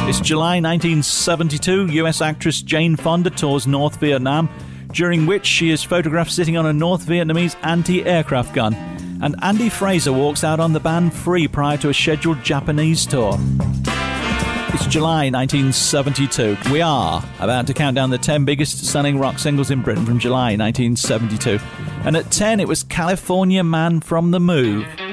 It's July 1972. US actress Jane Fonda tours North Vietnam, during which she is photographed sitting on a North Vietnamese anti-aircraft gun. And Andy Fraser walks out on the band Free prior to a scheduled Japanese tour. It's July 1972. We are about to count down the 10 biggest selling rock singles in Britain from July 1972. And at 10, it was California Man from the Move.